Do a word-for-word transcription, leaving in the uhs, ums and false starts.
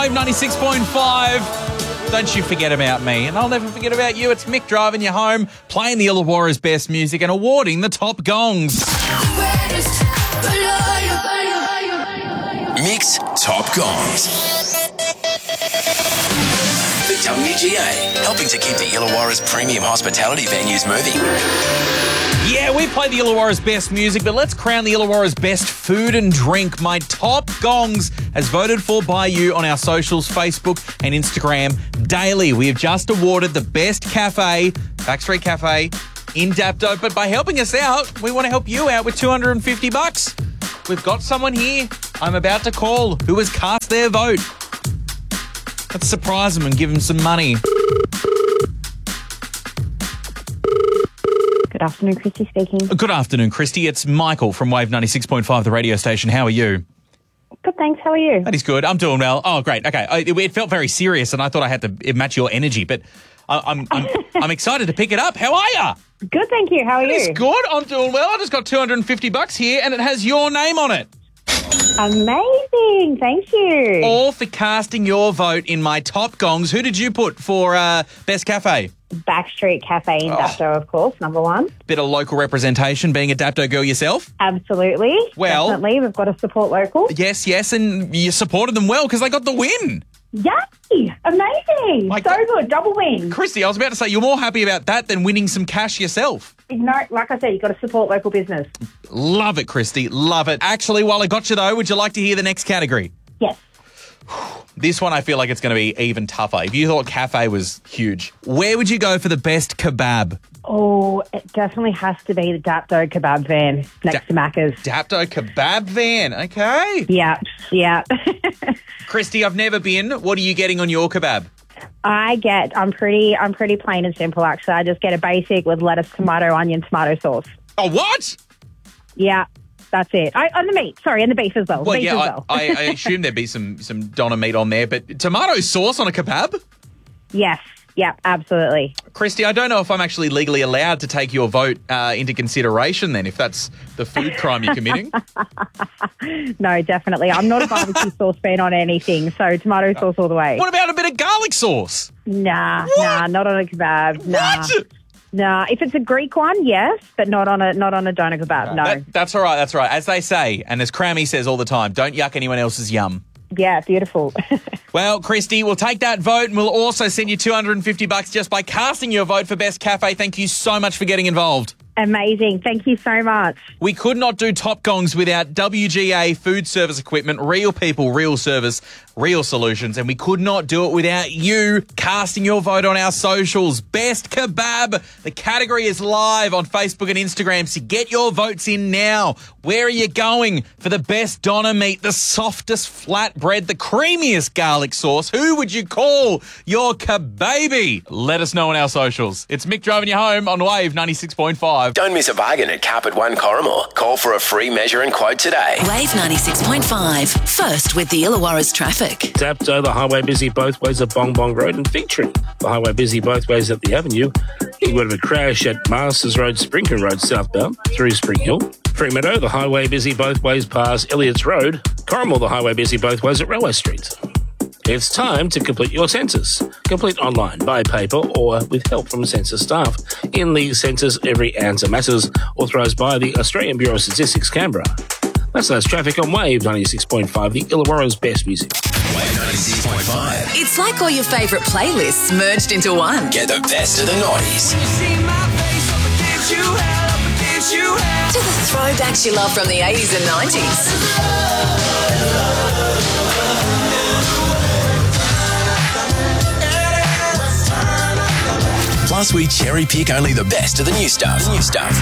Wave ninety-six point five. Don't you forget about me, and I'll never forget about you. It's Mick driving you home, playing the Illawarra's best music and awarding the top gongs. Mick's Top Gongs. The W G A, helping to keep the Illawarra's premium hospitality venues moving. Yeah, we play the Illawarra's best music, but let's crown the Illawarra's best food and drink. My top gongs, as voted for by you on our socials, Facebook and Instagram daily. We have just awarded the best cafe, Backstreet Cafe, in Dapto. But by helping us out, we want to help you out with two hundred fifty bucks. We've got someone here I'm about to call who has cast their vote. Let's surprise them and give them some money. Good afternoon, Christy speaking. Good afternoon, Christy. It's Michael from Wave ninety-six point five, the radio station. How are you? Good, thanks. How are you? That is good. I'm doing well. Oh, great. Okay. I, it, it felt very serious, and I thought I had to match your energy, but I, I'm I'm I'm excited to pick it up. How are you? Good, thank you. How are you? It's good. I'm doing well. I just got two hundred fifty bucks here, and it has your name on it. Amazing. Thank you. All for casting your vote in my top gongs. Who did you put for uh, best cafe? Backstreet Cafe in Oh. Dapto, of course, number one. Bit of local representation, being a Dapto girl yourself. Absolutely. Well- Definitely. We've got to support local. Yes, yes, and you supported them well because they got the win. Yay! Amazing. My so God. good. Double win. Christy, I was about to say you're more happy about that than winning some cash yourself. No, like I said, you've got to support local business. Love it, Christy. Love it. Actually, while I got you, though, would you like to hear the next category? Yes. This one I feel like it's going to be even tougher. If you thought cafe was huge, where would you go for the best kebab? Oh, it definitely has to be the Dapto kebab van next Da- to Macca's. Dapto kebab van. Okay. Yeah, yeah. Christy, I've never been. What are you getting on your kebab? I get, I'm pretty, I'm pretty plain and simple, actually. I just get a basic with lettuce, tomato, onion, tomato sauce. Oh, what? Yeah, that's it. I, on the meat, sorry, and the beef as well. Well, beef yeah, as I, well. I, I assume there'd be some, some Donna meat on there, but tomato sauce on a kebab? Yes, yeah, absolutely. Christy, I don't know if I'm actually legally allowed to take your vote uh, into consideration then, if that's the food crime you're committing. No, definitely. I'm not a barbecue sauce fan on anything, so tomato sauce all the way. What about a bit of garlic sauce? Nah, What? nah, not on a kebab. Nah. What? Nah, if it's a Greek one, yes, but not on a not on a doner kebab. No. That, that's all right, that's all right. As they say, and as Crammy says all the time, don't yuck anyone else's yum. Yeah, beautiful. Well, Christy, we'll take that vote and we'll also send you two hundred fifty bucks just by casting your vote for Best Cafe. Thank you so much for getting involved. Amazing. Thank you so much. We could not do Top Gongs without W G A food service equipment, real people, real service, real solutions, and we could not do it without you casting your vote on our socials. Best Kebab. The category is live on Facebook and Instagram, so get your votes in now. Where are you going for the best doner meat, the softest flatbread, the creamiest garlic sauce? Who would you call your kebaby? Let us know on our socials. It's Mick driving you home on Wave ninety-six point five. Don't miss a bargain at Carpet One Corrimor. Call for a free measure and quote today. Wave ninety-six point five. First with the Illawarra's traffic. Dapto, the highway busy both ways at Bong Bong Road and Fig Tree. The highway busy both ways at the Avenue. Big bit of a crash at Masters Road, Sprinklin Road southbound through Spring Hill. Fremantle, the highway busy both ways past Elliott's Road. Corrimal, the highway busy both ways at Railway Street. It's time to complete your census. Complete online, by paper, or with help from census staff. In the census, every answer matters. Authorised by the Australian Bureau of Statistics, Canberra. That's less traffic on Wave ninety-six point five, the Illawarra's best music. Wave ninety-six point five. It's like all your favourite playlists merged into one. Get the best of the noughties. To the throwbacks you love from the eighties and nineties. Plus, we cherry pick only the best of the new stuff. New stuff.